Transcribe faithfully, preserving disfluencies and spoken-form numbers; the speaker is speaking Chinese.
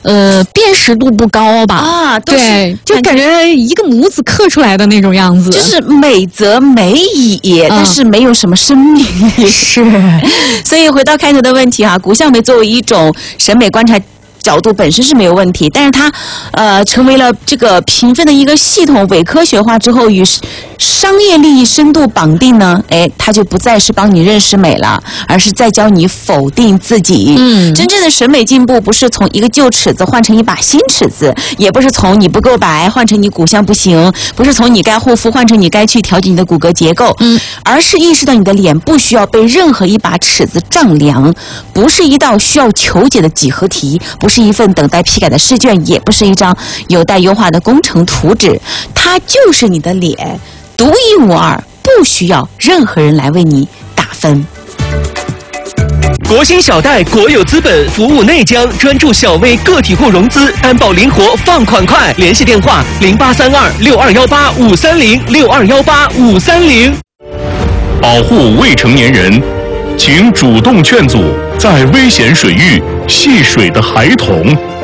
呃辨识度不高吧？ 啊，都是对，就感觉一个模子刻出来的那种样子， 就是美则美矣，嗯、但是没有什么生命力。 是， 所以回到开头的问题哈、啊，骨相美作为一种审美观察角度本身是没有问题，但是它呃成为了这个评分的一个系统，伪科学化之后与商业利益深度绑定呢，哎，它就不再是帮你认识美了，而是在教你否定自己。 嗯， 真正的审美进步不是从一个旧尺子换成一把新尺子，也不是从你不够白换成你骨相不行，不是从你该护肤换成你该去调节你的骨骼结构， 嗯， 而是意识到你的脸不需要被任何一把尺子丈量，不是一道需要求解的几何题，不是一份等待批改的试卷，也不是一张有待优化的工程图纸，它就是你的脸，独一无二，不需要任何人来为你打分。 国兴小贷国有资本服务内江，专注小微个体户融资，担保灵活，放款快。联系电话零八三二六二幺八五三零六二幺八五三零。 保护未成年人，请主动劝阻在危险水域戏水的孩童。